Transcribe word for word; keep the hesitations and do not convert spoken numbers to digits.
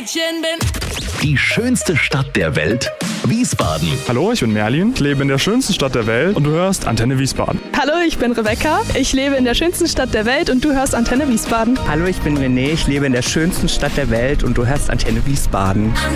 Mädchen bin. Die schönste Stadt der Welt? Wiesbaden. Hallo, ich bin Merlin. Ich lebe in der schönsten Stadt der Welt und du hörst Antenne Wiesbaden. Hallo, ich bin Rebecca. Ich lebe in der schönsten Stadt der Welt und du hörst Antenne Wiesbaden. Hallo, ich bin René. Ich lebe in der schönsten Stadt der Welt und du hörst Antenne Wiesbaden.